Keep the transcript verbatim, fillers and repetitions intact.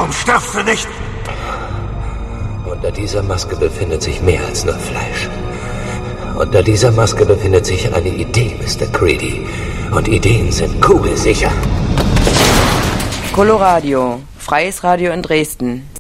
Warum stirbst du nicht? Unter dieser Maske befindet sich mehr als nur Fleisch. Unter dieser Maske befindet sich eine Idee, Mister Creedy. Und Ideen sind kugelsicher. Coloradio, freies Radio in Dresden,